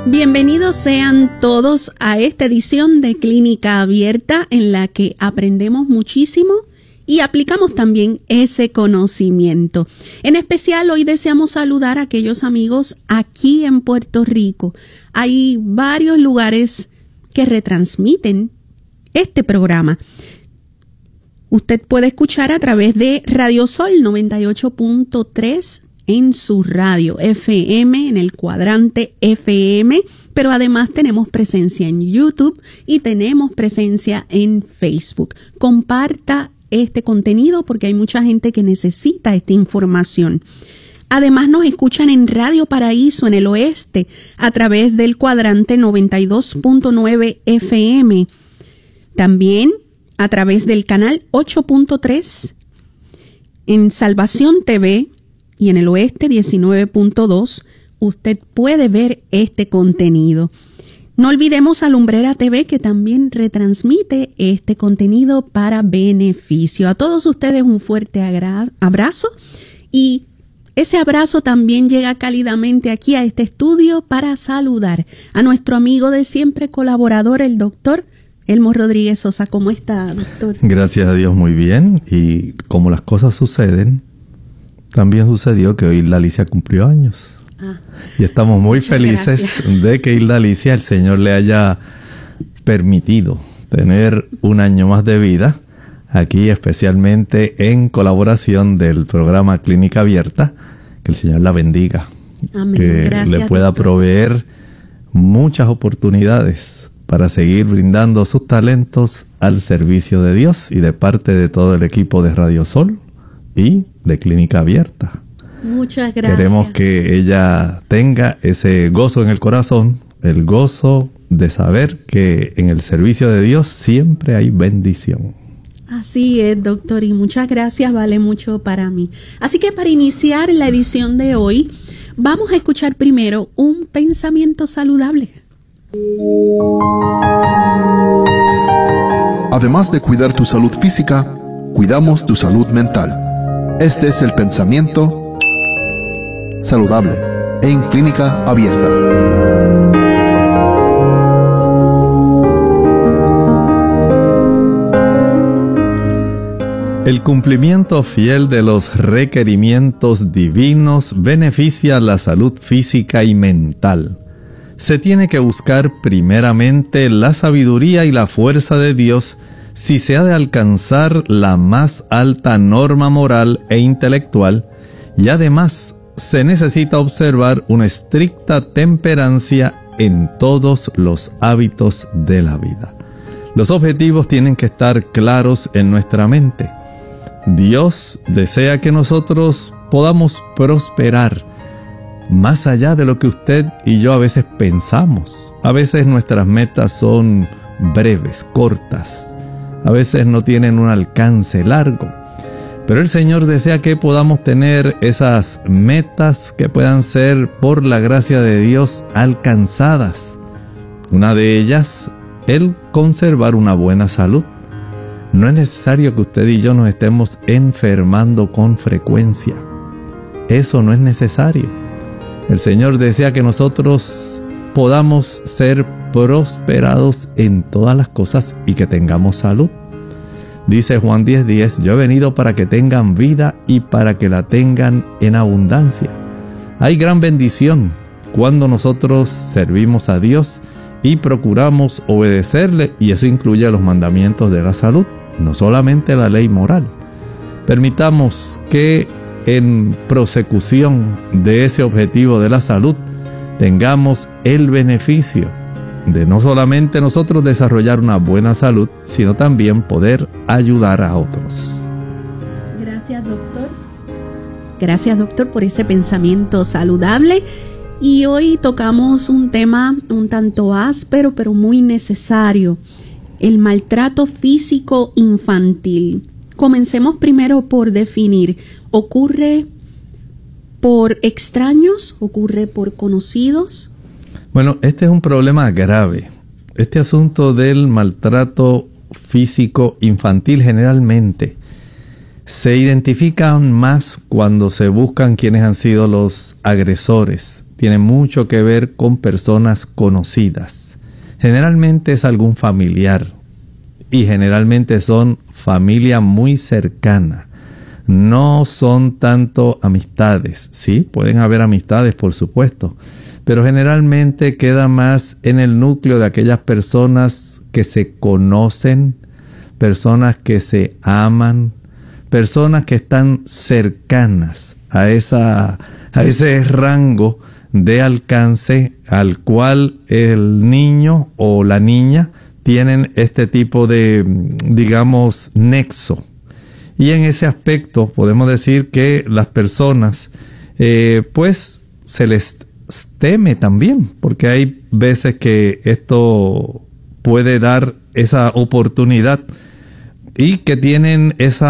Bienvenidos sean todos a esta edición de Clínica Abierta, en la que aprendemos muchísimo y aplicamos también ese conocimiento. En especial hoy deseamos saludar a aquellos amigos aquí en Puerto Rico. Hay varios lugares que retransmiten este programa. Usted puede escuchar a través de Radio Sol 98.3 en su radio FM, en el cuadrante FM, pero además tenemos presencia en YouTube y tenemos presencia en Facebook. Comparta este contenido porque hay mucha gente que necesita esta información. Además nos escuchan en Radio Paraíso en el oeste a través del cuadrante 92.9 FM. También a través del canal 8.3 en Salvación TV y en el oeste 19.2 usted puede ver este contenido. No olvidemos a Lumbrera TV, que también retransmite este contenido para beneficio. A todos ustedes un fuerte abrazo, y ese abrazo también llega cálidamente aquí a este estudio para saludar a nuestro amigo de siempre colaborador, el doctor Elmo Rodríguez Sosa. ¿Cómo está, doctor? Gracias a Dios, muy bien. Y como las cosas suceden, también sucedió que hoy Hilda Alicia cumplió años. Y estamos muy felices de que Hilda Alicia, el Señor le haya permitido tener un año más de vida, aquí especialmente en colaboración del programa Clínica Abierta. Que el Señor la bendiga. Amén. Que Gracias, le pueda doctor. proveer muchas oportunidades para seguir brindando sus talentos al servicio de Dios, y de parte de todo el equipo de Radio Sol y de Clínica Abierta. Muchas gracias. Queremos que ella tenga ese gozo en el corazón, el gozo de saber que en el servicio de Dios siempre hay bendición. Así es, doctor, y muchas gracias, vale mucho para mí. Así que para iniciar la edición de hoy, vamos a escuchar primero un pensamiento saludable. Además de cuidar tu salud física, cuidamos tu salud mental. Este es el pensamiento saludable en Clínica Abierta. El cumplimiento fiel de los requerimientos divinos beneficia la salud física y mental. Se tiene que buscar primeramente la sabiduría y la fuerza de Dios si se ha de alcanzar la más alta norma moral e intelectual, y además se necesita observar una estricta temperancia en todos los hábitos de la vida. Los objetivos tienen que estar claros en nuestra mente. Dios desea que nosotros podamos prosperar más allá de lo que usted y yo a veces pensamos. A veces nuestras metas son breves, cortas. A veces no tienen un alcance largo. Pero el Señor desea que podamos tener esas metas que puedan ser, por la gracia de Dios, alcanzadas. Una de ellas, el conservar una buena salud. No es necesario que usted y yo nos estemos enfermando con frecuencia. Eso no es necesario. El Señor desea que nosotros podamos ser prosperados en todas las cosas y que tengamos salud. Dice Juan 10:10, yo he venido para que tengan vida y para que la tengan en abundancia. Hay gran bendición cuando nosotros servimos a Dios y procuramos obedecerle, y eso incluye los mandamientos de la salud, no solamente la ley moral. Permitamos que en prosecución de ese objetivo de la salud tengamos el beneficio de no solamente nosotros desarrollar una buena salud, sino también poder ayudar a otros. Gracias, doctor. Gracias, doctor, por ese pensamiento saludable. Y hoy tocamos un tema un tanto áspero, pero muy necesario: el maltrato físico infantil. Comencemos primero por definir. ¿Ocurre por extraños? ¿Ocurre por conocidos? Bueno, este es un problema grave. Este asunto del maltrato físico infantil generalmente se identifica más cuando se buscan quiénes han sido los agresores tiene mucho que ver con personas conocidas. Generalmente es algún familiar y generalmente son familia muy cercana. No son tanto amistades. Sí, pueden haber amistades, por supuesto, pero generalmente queda más en el núcleo de aquellas personas que se conocen, personas que se aman, personas que están cercanas a ese rango de alcance al cual el niño o la niña tienen este tipo de, digamos, nexo. Y en ese aspecto podemos decir que las personas, pues, se les teme también, porque hay veces que esto puede dar esa oportunidad y que tienen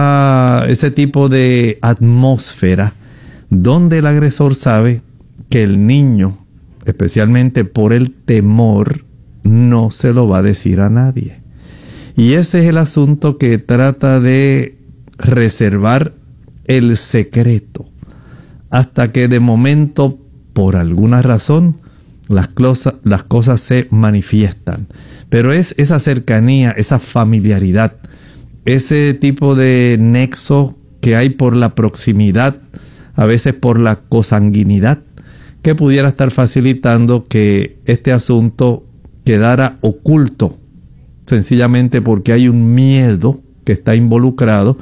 ese tipo de atmósfera donde el agresor sabe que el niño, especialmente por el temor, no se lo va a decir a nadie. Y ese es el asunto que trata de reservar el secreto hasta que de momento, por alguna razón, las cosas se manifiestan. Pero es esa cercanía, esa familiaridad, ese tipo de nexo que hay por la proximidad, a veces por la consanguinidad, que pudiera estar facilitando que este asunto quedara oculto, sencillamente porque hay un miedo que está involucrado,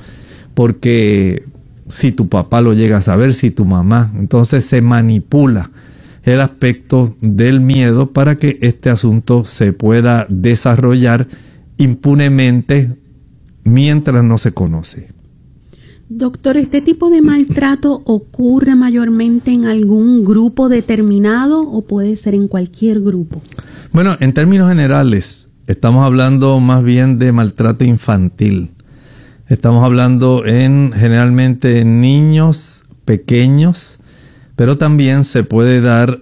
porque si tu papá lo llega a saber, si tu mamá, entonces se manipula el aspecto del miedo para que este asunto se pueda desarrollar impunemente mientras no se conoce. Doctor, ¿este tipo de maltrato ocurre mayormente en algún grupo determinado o puede ser en cualquier grupo? Bueno, en términos generales, estamos hablando más bien de maltrato infantil. Estamos hablando generalmente en niños pequeños, pero también se puede dar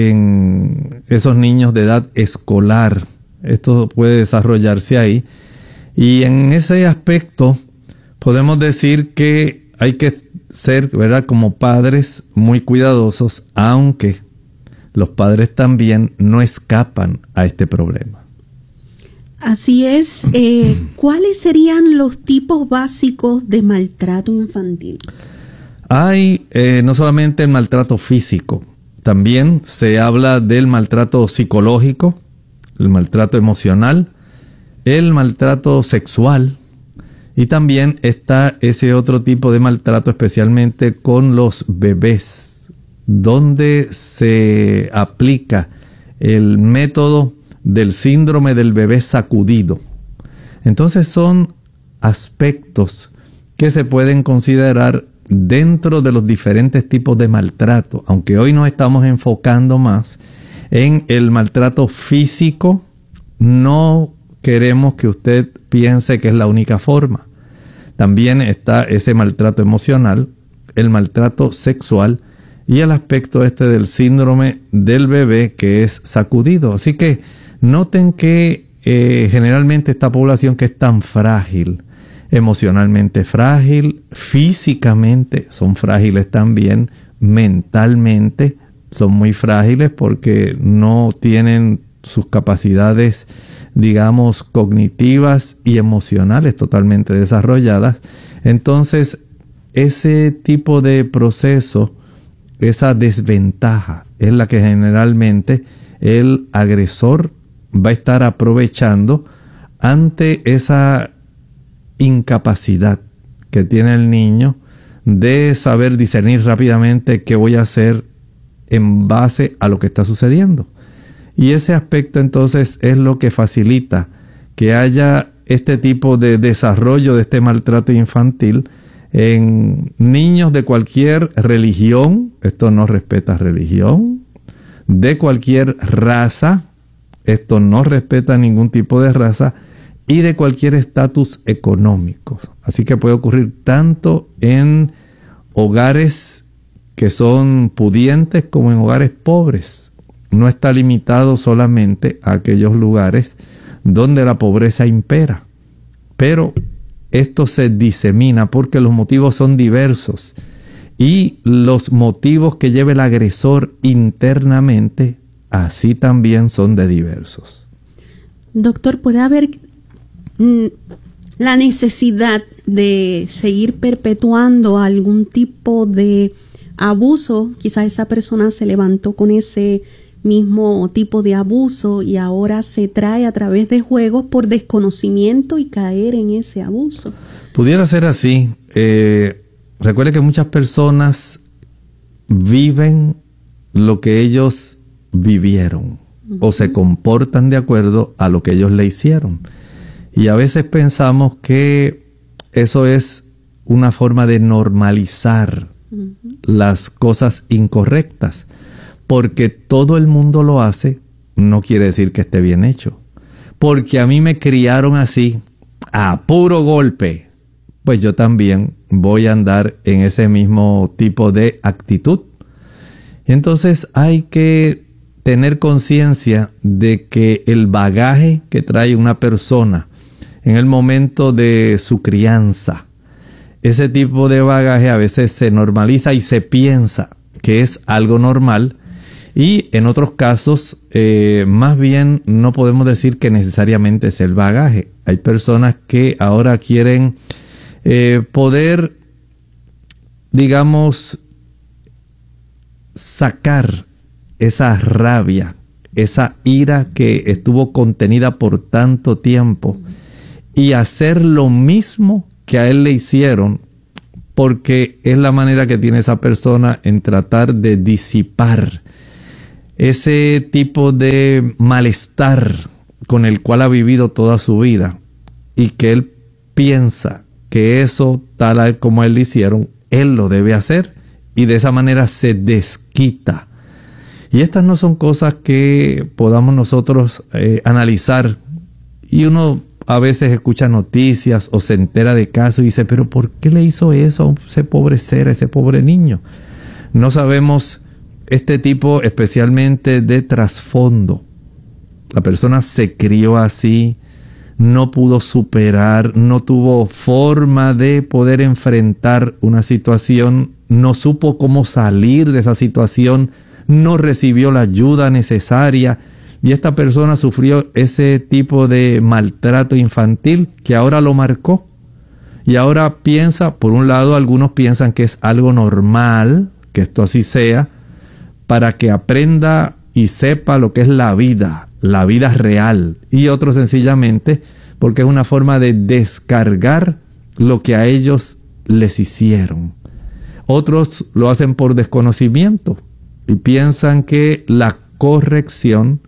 en esos niños de edad escolar. Esto puede desarrollarse ahí. Y en ese aspecto podemos decir que hay que ser, ¿verdad?, como padres muy cuidadosos, aunque los padres también no escapan a este problema. Así es. ¿Cuáles serían los tipos básicos de maltrato infantil? Hay no solamente el maltrato físico, también se habla del maltrato psicológico, el maltrato emocional, el maltrato sexual, y también está ese otro tipo de maltrato, especialmente con los bebés, donde se aplica el método del síndrome del bebé sacudido. Entonces son aspectos que se pueden considerar dentro de los diferentes tipos de maltrato, aunque hoy nos estamos enfocando más en el maltrato físico. No queremos que usted piense que es la única forma. También está ese maltrato emocional, el maltrato sexual y el aspecto del síndrome del bebé que es sacudido. Así que noten que generalmente esta población que es tan frágil, emocionalmente frágil, físicamente son frágiles también, mentalmente son muy frágiles porque no tienen sus capacidades, digamos, cognitivas y emocionales totalmente desarrolladas. Entonces, ese tipo de proceso, esa desventaja, es la que generalmente el agresor va a estar aprovechando ante esa incapacidad que tiene el niño de saber discernir rápidamente qué voy a hacer en base a lo que está sucediendo. Y ese aspecto entonces es lo que facilita que haya este tipo de desarrollo de este maltrato infantil en niños de cualquier religión. Esto no respeta religión. De cualquier raza. Esto no respeta ningún tipo de raza. Y de cualquier estatus económico. Así que puede ocurrir tanto en hogares que son pudientes como en hogares pobres. No está limitado solamente a aquellos lugares donde la pobreza impera. Pero esto se disemina porque los motivos son diversos. y los motivos que lleva el agresor internamente, así también son de diversos. Doctor, ¿puede haber la necesidad de seguir perpetuando algún tipo de abuso? Quizás esa persona se levantó con ese mismo tipo de abuso y ahora se trae a través de juegos por desconocimiento y caer en ese abuso. Pudiera ser así. Recuerde que muchas personas viven lo que ellos vivieron o se comportan de acuerdo a lo que ellos le hicieron. Y a veces pensamos que eso es una forma de normalizar las cosas incorrectas. Porque todo el mundo lo hace, no quiere decir que esté bien hecho. Porque a mí me criaron así, a puro golpe, pues yo también voy a andar en ese mismo tipo de actitud. Entonces hay que tener conciencia de que el bagaje que trae una persona en el momento de su crianza, ese tipo de bagaje a veces se normaliza y se piensa que es algo normal. Y en otros casos, más bien no podemos decir que necesariamente es el bagaje. Hay personas que ahora quieren poder, digamos, sacar esa rabia, esa ira que estuvo contenida por tanto tiempo y hacer lo mismo que a él le hicieron, porque es la manera que tiene esa persona en tratar de disipar ese tipo de malestar con el cual ha vivido toda su vida y que él piensa que eso, tal como a él le hicieron, él lo debe hacer y de esa manera se desquita. Y estas no son cosas que podamos nosotros analizar. Y uno a veces escucha noticias o se entera de casos y dice, pero ¿por qué le hizo eso a ese pobre ser, a ese pobre niño? No sabemos este tipo especialmente de trasfondo. La persona se crió así, no pudo superar, no tuvo forma de poder enfrentar una situación, no supo cómo salir de esa situación, no recibió la ayuda necesaria y esta persona sufrió ese tipo de maltrato infantil que ahora lo marcó. Y ahora piensa, por un lado, algunos piensan que es algo normal, que esto así sea, para que aprenda y sepa lo que es la vida real. Y otros sencillamente porque es una forma de descargar lo que a ellos les hicieron. Otros lo hacen por desconocimiento y piensan que la corrección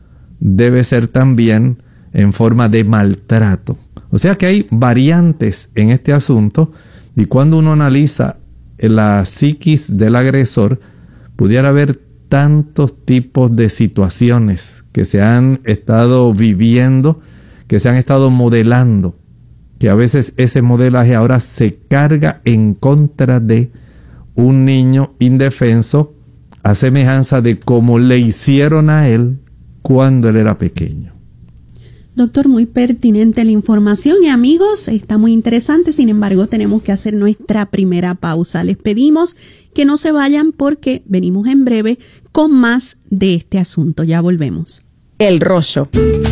debe ser también en forma de maltrato. O sea que hay variantes en este asunto y cuando uno analiza la psiquis del agresor, pudiera haber tantos tipos de situaciones que se han estado viviendo, que se han estado modelando, que a veces ese modelaje ahora se carga en contra de un niño indefenso, a semejanza de cómo le hicieron a él cuando él era pequeño. Doctor, muy pertinente la información y amigos, está muy interesante, sin embargo tenemos que hacer nuestra primera pausa. Les pedimos que no se vayan porque venimos en breve con más de este asunto. Ya volvemos. El rollo.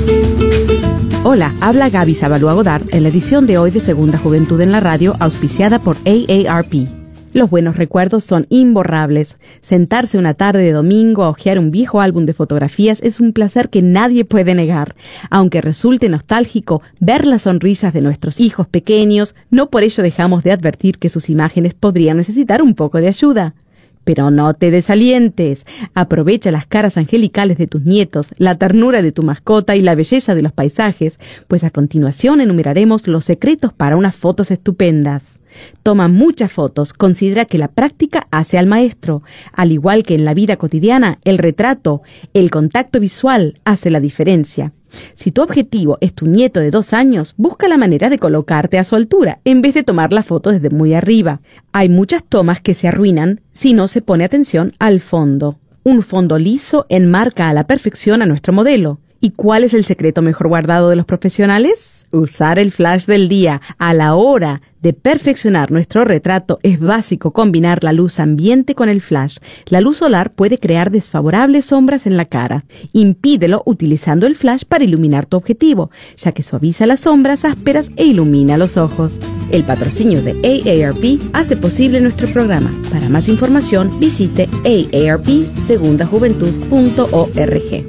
Hola, habla Gaby Zabalúa Godard en la edición de hoy de Segunda Juventud en la Radio, auspiciada por AARP. Los buenos recuerdos son imborrables. Sentarse una tarde de domingo a hojear un viejo álbum de fotografías es un placer que nadie puede negar. Aunque resulte nostálgico ver las sonrisas de nuestros hijos pequeños, no por ello dejamos de advertir que sus imágenes podrían necesitar un poco de ayuda. Pero no te desalientes. Aprovecha las caras angelicales de tus nietos, la ternura de tu mascota y la belleza de los paisajes, pues a continuación enumeraremos los secretos para unas fotos estupendas. Toma muchas fotos, considera que la práctica hace al maestro. Al igual que en la vida cotidiana, el retrato, el contacto visual hace la diferencia. Si tu objetivo es tu nieto de 2 años, busca la manera de colocarte a su altura, en vez de tomar la foto desde muy arriba. Hay muchas tomas que se arruinan si no se pone atención al fondo. Un fondo liso enmarca a la perfección a nuestro modelo. ¿Y cuál es el secreto mejor guardado de los profesionales? Usar el flash del día, a la hora de perfeccionar nuestro retrato, es básico combinar la luz ambiente con el flash. La luz solar puede crear desfavorables sombras en la cara. Impídelo utilizando el flash para iluminar tu objetivo, ya que suaviza las sombras ásperas e ilumina los ojos. El patrocinio de AARP hace posible nuestro programa. Para más información, visite aarpsegundajuventud.org.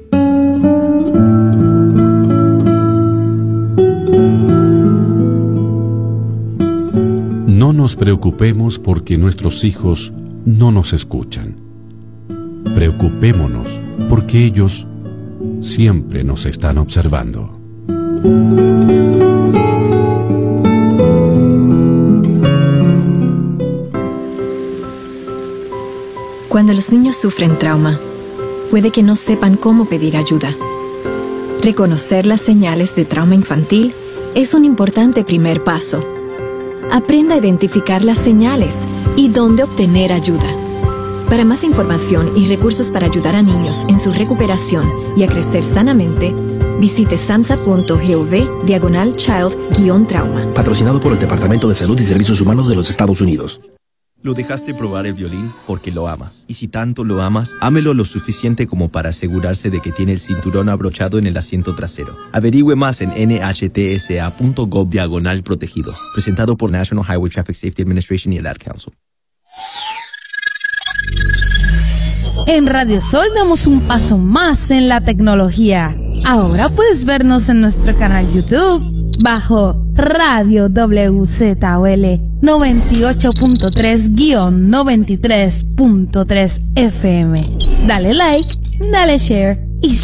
No nos preocupemos porque nuestros hijos no nos escuchan. Preocupémonos porque ellos siempre nos están observando. Cuando los niños sufren trauma, puede que no sepan cómo pedir ayuda. Reconocer las señales de trauma infantil es un importante primer paso. Aprenda a identificar las señales y dónde obtener ayuda. Para más información y recursos para ayudar a niños en su recuperación y a crecer sanamente, visite samhsa.gov/child-trauma. Patrocinado por el Departamento de Salud y Servicios Humanos de los Estados Unidos. Lo dejaste probar el violín porque lo amas. Y si tanto lo amas, ámelo lo suficiente como para asegurarse de que tiene el cinturón abrochado en el asiento trasero. Averigüe más en nhtsa.gov/protegido. Presentado por National Highway Traffic Safety Administration y el Ad Council. En Radio Sol damos un paso más en la tecnología. Ahora puedes vernos en nuestro canal YouTube bajo Radio WZOL 98.3-93.3 FM. Dale like, dale share y